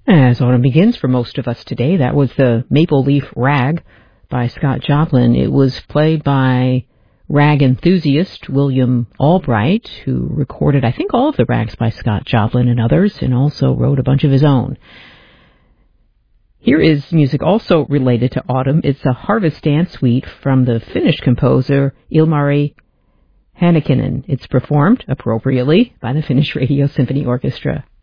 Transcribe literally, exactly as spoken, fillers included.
As autumn begins for most of us today, that was the Maple Leaf Rag by Scott Joplin. It was played by rag enthusiast William Albright, who recorded, I think, all of the rags by Scott Joplin and others, and also wrote a bunch of his own. Here is music also related to autumn. It's a Harvest Dance Suite from the Finnish composer Ilmari Häkkinen. It's performed, appropriately, by the Finnish Radio Symphony Orchestra.